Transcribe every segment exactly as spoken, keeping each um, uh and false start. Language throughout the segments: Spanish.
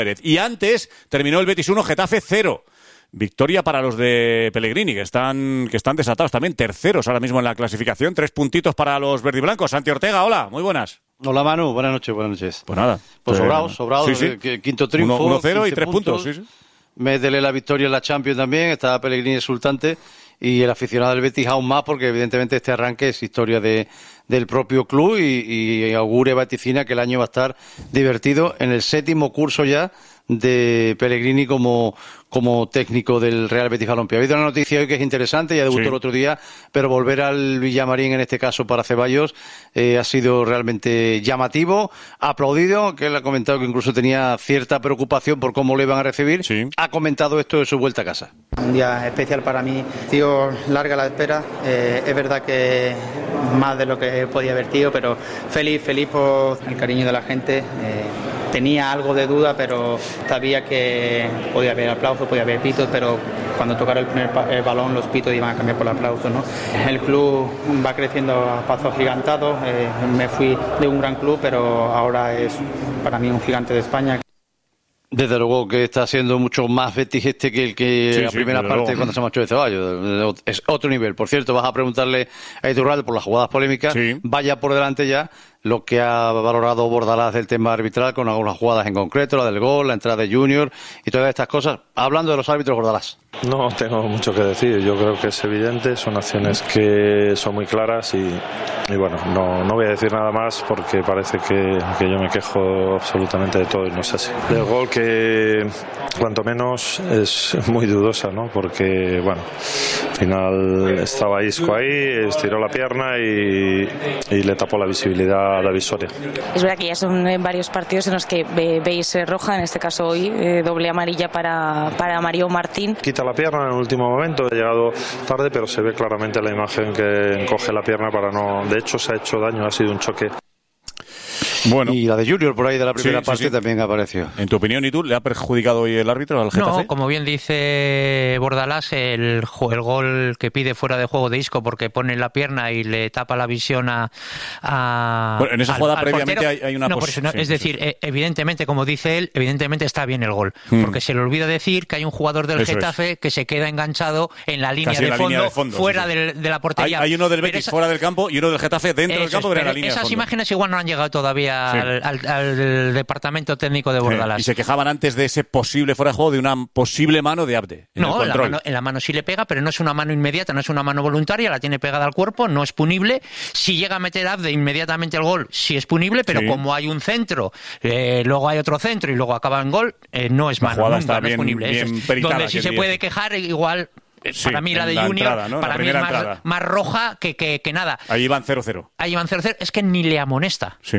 Y antes terminó el Betis uno, Getafe cero. Victoria para los de Pellegrini, que están que están desatados también, terceros ahora mismo en la clasificación. Tres puntitos para los verdiblancos. Santi Ortega, hola, muy buenas. Hola Manu, buenas noches, buenas noches. Pues nada. Pues eh, sobrados, sobrados, sí, sí. Quinto triunfo. uno cero y tres puntos. puntos, sí, sí. Métele la victoria en la Champions también, estaba Pellegrini exultante y el aficionado del Betis aún más, porque evidentemente este arranque es historia de, del propio club y, y augure, vaticina que el año va a estar divertido en el séptimo curso ya de Pellegrini como, como técnico del Real Betis Balompié. Ha habido una noticia hoy que es interesante, ya debutó sí. el otro día, pero volver al Villamarín en este caso para Ceballos eh, ha sido realmente llamativo, aplaudido, que él ha comentado que incluso tenía cierta preocupación por cómo le iban a recibir. Sí. Ha comentado esto de su vuelta a casa. Un día especial para mí, tío, larga la espera, eh, es verdad que más de lo que podía haber tío, pero feliz, feliz por el cariño de la gente. Eh, tenía algo de duda, pero sabía que podía haber aplausos, podía haber pitos, pero cuando tocara el primer el balón los pitos iban a cambiar por aplausos, ¿no? El club va creciendo a pasos gigantados, eh, me fui de un gran club, pero ahora es para mí un gigante de España. Desde luego que está siendo mucho más Betis este que el que sí, la sí, primera parte luego. Cuando se marchó de Ceballos. Es otro nivel. Por cierto, vas a preguntarle a Iturralde por las jugadas polémicas. Sí. Vaya por delante ya lo que ha valorado Bordalás del tema arbitral con algunas jugadas en concreto, la del gol, la entrada de Junior y todas estas cosas. Hablando de los árbitros, Bordalás. No tengo mucho que decir. Yo creo que es evidente. Son acciones que son muy claras y, y bueno, no, no voy a decir nada más porque parece que, que yo me quejo absolutamente de todo y no es así. El gol que cuanto menos es muy dudosa, ¿no? Porque, bueno, al final estaba Isco ahí, estiró la pierna y, y le tapó la visibilidad a David Soria. Es verdad que ya son varios partidos en los que ve, veis roja, en este caso hoy, eh, doble amarilla para, para Mario Martín. Quita la pierna en el último momento, ha llegado tarde, pero se ve claramente la imagen que encoge la pierna para no... De hecho, se ha hecho daño, ha sido un choque. Bueno. Y la de Junior por ahí de la primera sí, parte sí, sí. también apareció. En tu opinión, ¿y tú? ¿Le ha perjudicado hoy el árbitro al Getafe? No, como bien dice Bordalás, el, el gol que pide fuera de juego de Isco porque pone la pierna y le tapa la visión a... a bueno, en esa jugada al, previamente al hay, hay una... No, pos- por eso, no, sí, es sí, decir, sí. evidentemente, como dice él, evidentemente está bien el gol. Hmm. Porque se le olvida decir que hay un jugador del eso Getafe es. que se queda enganchado en la línea, de, la fondo, línea de fondo, fuera sí, sí. De, de la portería. Hay, hay uno del Betis esa... fuera del campo y uno del Getafe dentro eso del campo, es, pero en la línea esas de fondo. Imágenes igual no han llegado todavía sí. al, al, al el departamento técnico de Bordalás. Sí, y se quejaban antes de ese posible fuera de juego de una posible mano de Abde. En no, el la mano, en la mano sí le pega, pero no es una mano inmediata, no es una mano voluntaria, la tiene pegada al cuerpo, no es punible. Si llega a meter Abde inmediatamente el gol, sí es punible, pero sí. como hay un centro, eh, luego hay otro centro y luego acaba en gol, eh, no es mano, nunca, no bien, es punible. Bien Eso es, donde sí se puede quejar, igual... Sí, para mí la de la Junior, entrada, ¿no? para mí es más, más roja que, que, que nada. Ahí van cero cero. Ahí van cero cero, es que ni le amonesta. Sí.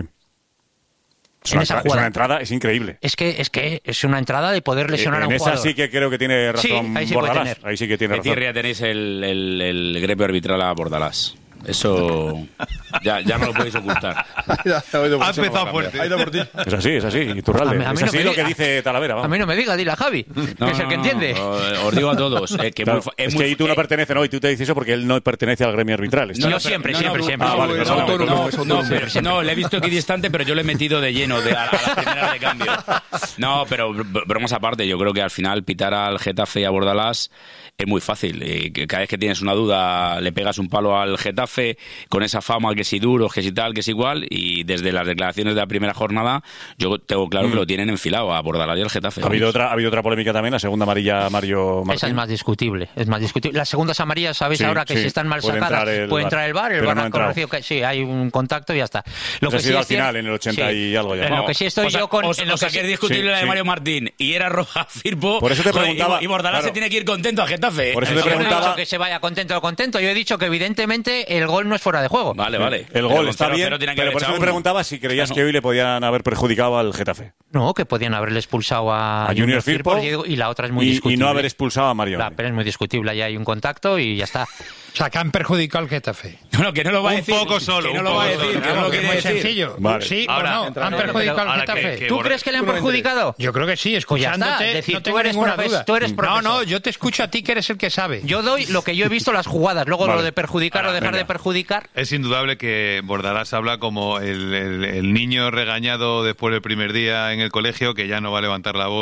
Es una, es una entrada, es increíble. Es que es que es una entrada de poder lesionar en a un esa jugador. Esa sí que creo que tiene razón sí, ahí sí Bordalás. Ahí sí que tiene razón. Ya tenéis el, el, el gremio arbitral a Bordalás. Eso ya, ya no lo podéis ocultar. Ha empezado fuerte. Ha ido por ti. Es así, es así. Iturralde. A mí, a mí es no así me lo diga, que dice Talavera. Vamos. A mí no me diga, dile a Javi, no, que es el que entiende. No, no, os digo a todos. Eh, que claro, muy, es, es que muy, ahí tú no eh, perteneces, no, y tú te dices eso porque él no pertenece al gremio arbitral. No, yo siempre, no, siempre, no, siempre. No, vale, no, es autónomo, no, es autónomo. no, pero, no, le he visto equidistante, pero yo le he metido de lleno de, a, a la primera de cambio. No, pero bromas aparte, yo creo que al final pitar al Getafe y a Bordalás es muy fácil. Eh, cada vez que tienes una duda le pegas un palo al Getafe con esa fama que si duro, que si tal, que si igual, y desde las declaraciones de la primera jornada yo tengo claro mm. que lo tienen enfilado a Bordalás y al Getafe. Ha habido otra, ha habido otra polémica también, la segunda amarilla Mario Martín. Esa es más discutible, es más discutible. Las segundas amarillas, sabéis sí, ahora que sí, si están mal puede sacadas, entrar puede entrar el V A R, el V A R no ha conocido que sí, hay un contacto y ya está. Lo que ha sido sí al final, en el ochenta sí, y algo ya. En lo que sí estoy o sea, yo con... Os, en lo o sea, que es discutible la de Mario Martín y era roja Firpo. Por eso te preguntaba... Y, y Bordalás claro, se tiene que ir contento a Getafe. Por eso te preguntaba... Yo no he dicho que se vaya contento o contento, yo he dicho que evidentemente el gol no es fuera de juego. Vale, vale. El gol está bien, pero por eso te preguntaba si creías que hoy le podían haber perjudicado al Getafe. No, que podían haberle expulsado a, a Junior Firpo y la otra es muy y, discutible. Y no haber expulsado a Mario. La, pero es muy discutible, ahí hay un contacto y ya está. O sea, que han perjudicado al Getafe. Bueno, que no lo va a un decir. poco solo, que no un lo poco va a decir. solo. Que no Claro, lo que es quiere muy decir. sencillo. Vale. Sí Ahora, o no, han perjudicado al ahora que- Getafe. que ¿Tú Borja- crees que le han tú no eres. perjudicado? Yo creo que sí, Pues ya está. escuchándote, Es decir, no tú tengo eres ninguna profes- duda. tú eres No, profesor. no, yo te escucho a ti que eres el que sabe. Yo doy lo que yo he visto, las jugadas. Luego Vale. lo de perjudicar o dejar venga. de perjudicar. Es indudable que Bordalás habla como el, el- el niño regañado después del primer día en el colegio que ya no va a levantar la voz